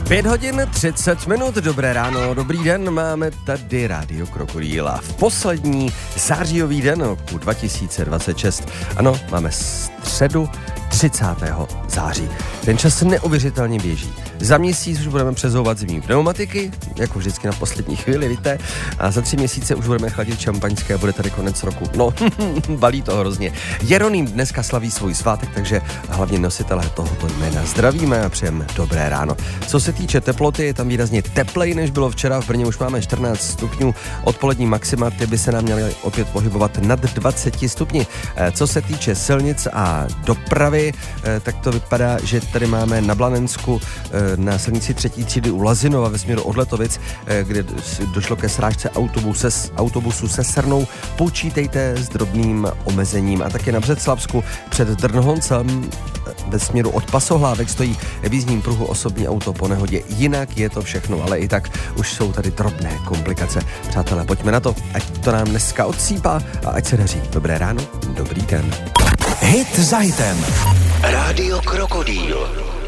5 hodin 30 minut, dobré ráno, dobrý den, máme tady Rádio Krokodýl a v poslední zářijový den roku 2026. Ano, máme středu 30. září. Ten čas neuvěřitelně běží. Za měsíc už budeme přezouvat zimní pneumatiky, jako vždycky na poslední chvíli, víte, a za 3 měsíce už budeme chladit šampaňské a bude tady konec roku. No, balí to hrozně. Jeroným dneska slaví svůj svátek, takže hlavně nositelé tohoto jména zdravíme a přejeme dobré ráno. Co se týče teploty, je tam výrazně teplej, než bylo včera. V Brně už máme 14 stupňů, odpolední maxima, ty by se nám měly opět pohybovat nad 20 stupni. Co se týče silnic a dopravy, tak to vypadá, že tady máme na Blanensku na silnici 3. třídy u Lazinova ve směru od Letovic, kde došlo ke srážce autobusu se Srnou. Počítejte s drobným omezením. A také na Břeclavsku před Drnhoncem ve směru od Pasohlávek stojí v jízdním pruhu osobní auto po nehodě. Jinak je to všechno, ale i tak už jsou tady drobné komplikace. Přátelé, pojďme na to, ať to nám dneska odsýpá a ať se daří. Dobré ráno, dobrý den. Hit za hitem. Rádio Krokodýl.